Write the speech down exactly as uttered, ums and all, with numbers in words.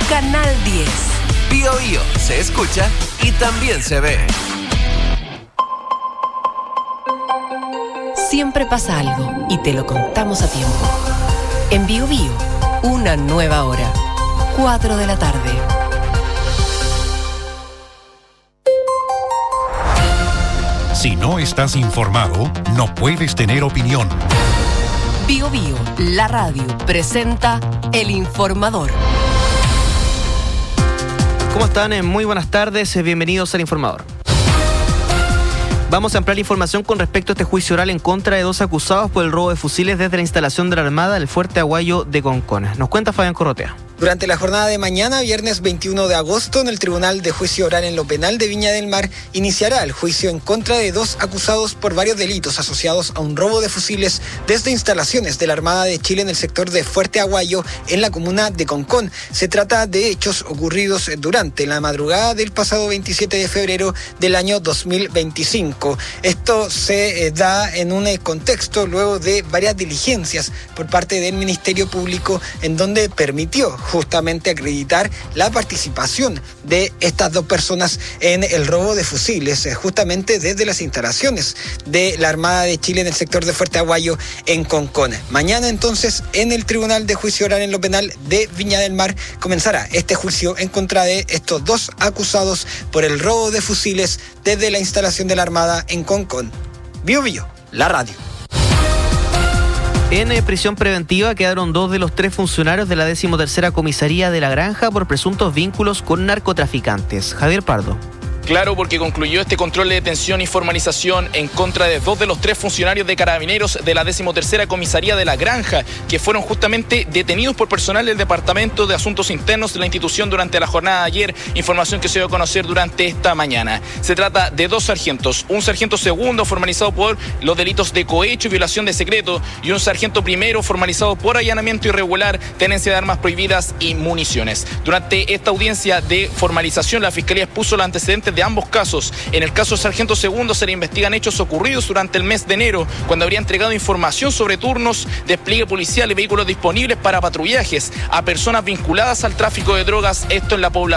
Canal diez. Bío Bío se escucha y también se ve. Siempre pasa algo y te lo contamos a tiempo. En Bío Bío, una nueva hora. cuatro de la tarde. Si no estás informado, no puedes tener opinión. Bío Bío, la radio, presenta El Informador. ¿Cómo están? Muy buenas tardes, bienvenidos al Informador. Vamos a ampliar información con respecto a este juicio oral en contra de dos acusados por el robo de fusiles desde la instalación de la Armada del Fuerte Aguayo de Concón. Nos cuenta Fabián Corrotea. Durante la jornada de mañana, viernes veintiuno de agosto, en el Tribunal de Juicio Oral en lo Penal de Viña del Mar, iniciará el juicio en contra de dos acusados por varios delitos asociados a un robo de fusiles desde instalaciones de la Armada de Chile en el sector de Fuerte Aguayo, en la comuna de Concón. Se trata de hechos ocurridos durante la madrugada del pasado veintisiete de febrero del año dos mil veinticinco. Esto se eh, da en un eh, contexto luego de varias diligencias por parte del Ministerio Público, en donde permitió justamente acreditar la participación de estas dos personas en el robo de fusiles, justamente desde las instalaciones de la Armada de Chile en el sector de Fuerte Aguayo en Concón. Mañana entonces en el Tribunal de Juicio Oral en lo Penal de Viña del Mar comenzará este juicio en contra de estos dos acusados por el robo de fusiles desde la instalación de la Armada en Concón. Bío Bío, la radio. En prisión preventiva quedaron dos de los tres funcionarios de la decimotercera comisaría de La Granja por presuntos vínculos con narcotraficantes. Javier Pardo. Claro, porque concluyó este control de detención y formalización en contra de dos de los tres funcionarios de Carabineros de la decimotercera comisaría de La Granja, que fueron justamente detenidos por personal del Departamento de Asuntos Internos de la institución durante la jornada de ayer, información que se dio a conocer durante esta mañana. Se trata de dos sargentos, un sargento segundo formalizado por los delitos de cohecho y violación de secreto, y un sargento primero formalizado por allanamiento irregular, tenencia de armas prohibidas y municiones. Durante esta audiencia de formalización, la Fiscalía expuso los antecedentes de ambos casos. En el caso del sargento segundo se le investigan hechos ocurridos durante el mes de enero, cuando habría entregado información sobre turnos, despliegue policial y vehículos disponibles para patrullajes a personas vinculadas al tráfico de drogas, esto en la población